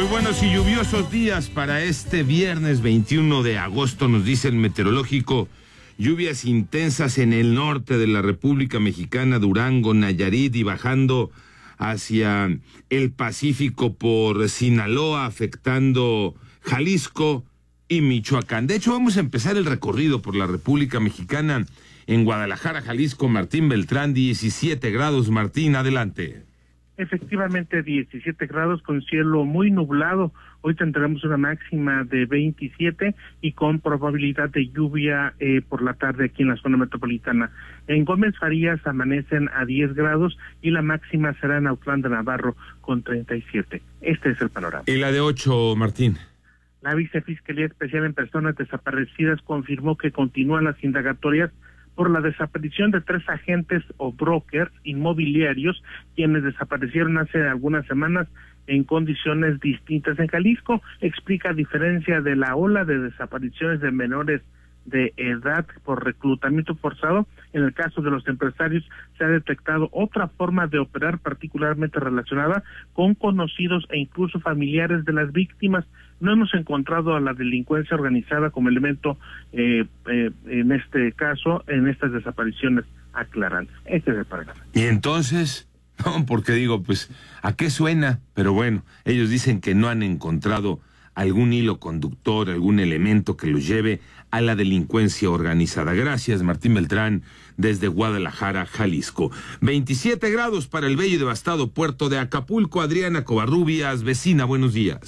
Muy buenos y lluviosos días para este viernes 21 de agosto, nos dice el meteorológico. Lluvias intensas en el norte de la República Mexicana, Durango, Nayarit y bajando hacia el Pacífico por Sinaloa, afectando Jalisco y Michoacán. De hecho, vamos a empezar el recorrido por la República Mexicana en Guadalajara, Jalisco. Martín Beltrán, 17 grados. Martín, adelante. Efectivamente, 17 grados con cielo muy nublado. Hoy tendremos una máxima de 27 y con probabilidad de lluvia por la tarde aquí en la zona metropolitana. En Gómez Farías amanecen a 10 grados y la máxima será en Autlán de Navarro con 37. Este es el panorama. ¿Y la de 8, Martín? La Vicefiscalía Especial en Personas Desaparecidas confirmó que continúan las indagatorias por la desaparición de 3 agentes o brokers inmobiliarios quienes desaparecieron hace algunas semanas en condiciones distintas en Jalisco. Explica, a diferencia de la ola de desapariciones de menores de edad por reclutamiento forzado, en el caso de los empresarios se ha detectado otra forma de operar particularmente relacionada con conocidos e incluso familiares de las víctimas. No hemos encontrado a la delincuencia organizada como elemento en este caso, en estas desapariciones, aclaran. Este es el panorama. Y entonces, no, porque digo, pues, ¿a qué suena? Pero bueno, ellos dicen que no han encontrado algún hilo conductor, algún elemento que los lleve a la delincuencia organizada. Gracias, Martín Beltrán, desde Guadalajara, Jalisco. 27 grados para el bello y devastado puerto de Acapulco. Adriana Covarrubias, vecina, buenos días.